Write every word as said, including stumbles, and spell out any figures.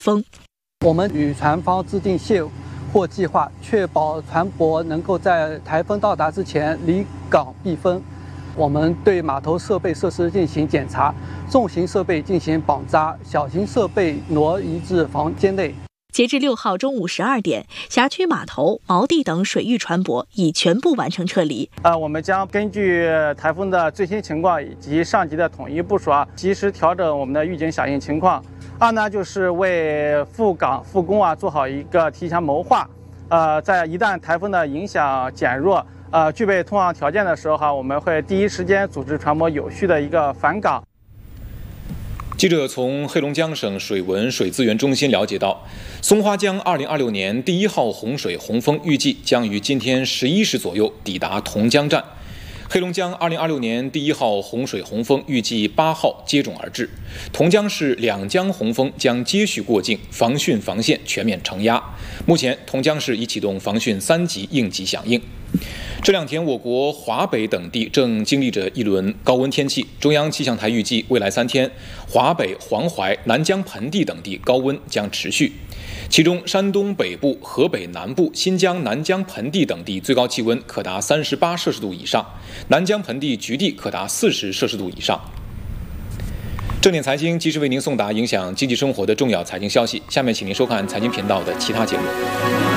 风。 我们与船方制定卸货计划，确保船舶能够在台风到达之前离港避风。我们对码头设备设施进行检查，重型设备进行绑扎，小型设备挪移至房间内。 截至六号中午十二点，辖区码头、锚地等水域船舶已全部完成撤离。 呃，我们将根据台风的最新情况以及上级的统一部署啊，及时调整我们的预警响应情况。二呢，就是为复港复工啊做好一个提前谋划。呃，在一旦台风的影响减弱，呃，具备通航条件的时候哈，我们会第一时间组织船舶有序的一个返港。 记者从黑龙江省水文水资源中心了解到，松花江二零二六年第一号洪水洪峰预计将于今天十一时左右抵达同江站。黑龙江二零二六年第一号洪水洪峰预计八号接踵而至，同江市两江洪峰将接续过境，防汛防线全面承压。目前，同江市已启动防汛三级应急响应。这两天，我国华北等地正经历着一轮高温天气。中央气象台预计，未来三天，华北、黄淮、南疆盆地等地高温将持续。其中，山东北部、河北南部、新疆南疆盆地等地最高气温可达三十八摄氏度以上，南疆盆地局地可达四十摄氏度以上。正点财经及时为您送达影响经济生活的重要财经消息。下面，请您收看财经频道的其他节目。